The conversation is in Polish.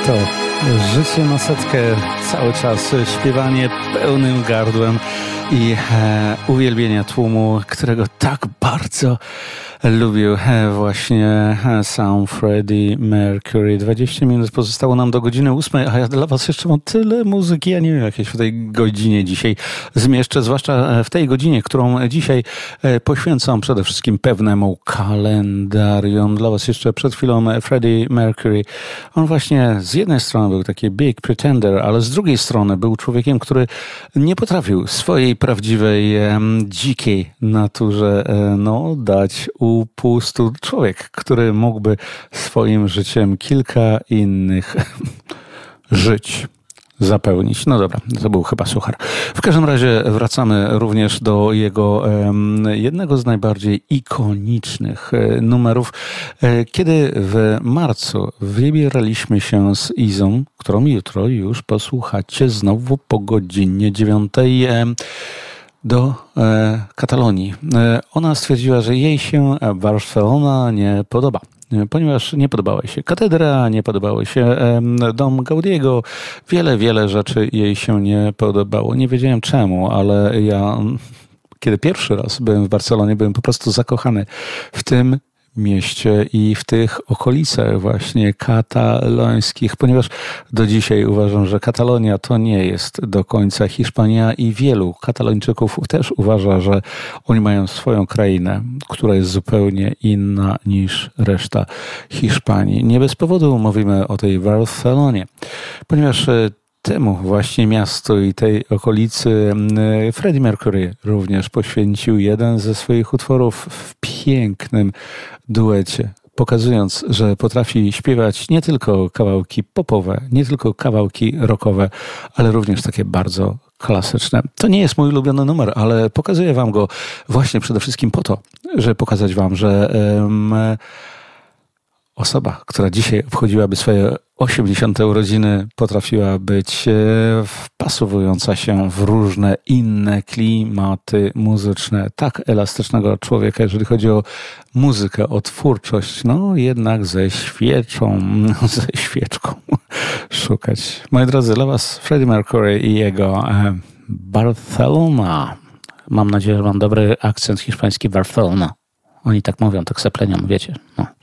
to życie na setkę, cały czas śpiewanie pełnym gardłem i uwielbienia tłumu, którego tak bardzo lubił właśnie sam Freddie Mercury. 20 minut pozostało nam do godziny 8, a ja dla was jeszcze mam tyle muzyki. Ja nie wiem, jakieś w tej godzinie dzisiaj zmieszczę, zwłaszcza w tej godzinie, którą dzisiaj poświęcam przede wszystkim pewnemu kalendarium. Dla was jeszcze przed chwilą Freddie Mercury. On właśnie z jednej strony był taki big pretender, ale z drugiej strony był człowiekiem, który nie potrafił swojej prawdziwej, dzikiej naturze dać upustu. Człowiek, który mógłby swoim życiem kilka innych żyć zapełnić. No dobra, to był chyba suchar. W każdym razie wracamy również do jego jednego z najbardziej ikonicznych numerów, kiedy w marcu wybieraliśmy się z Izą, którą jutro już posłuchacie znowu po godzinie 9 do Katalonii. Ona stwierdziła, że jej się Barcelona nie podoba, ponieważ nie podobała jej się katedra, nie podobały się dom Gaudiego, wiele rzeczy jej się nie podobało. Nie wiedziałem czemu, ale ja, kiedy pierwszy raz byłem w Barcelonie, byłem po prostu zakochany w tym mieście i w tych okolicach właśnie katalońskich, ponieważ do dzisiaj uważam, że Katalonia to nie jest do końca Hiszpania i wielu Katalończyków też uważa, że oni mają swoją krainę, która jest zupełnie inna niż reszta Hiszpanii. Nie bez powodu mówimy o tej Barcelonie, ponieważ temu właśnie miastu i tej okolicy Freddie Mercury również poświęcił jeden ze swoich utworów w pięknym duecie, pokazując, że potrafi śpiewać nie tylko kawałki popowe, nie tylko kawałki rockowe, ale również takie bardzo klasyczne. To nie jest mój ulubiony numer, ale pokazuję wam go właśnie przede wszystkim po to, żeby pokazać wam, że osoba, która dzisiaj obchodziłaby swoje 80. urodziny, potrafiła być wpasowująca się w różne inne klimaty muzyczne. Tak elastycznego człowieka, jeżeli chodzi o muzykę, o twórczość, jednak ze świeczką szukać. Moi drodzy, dla was Freddie Mercury i jego Barcelona. Mam nadzieję, że mam dobry akcent hiszpański, Barcelona. Oni tak mówią, tak seplenią, wiecie.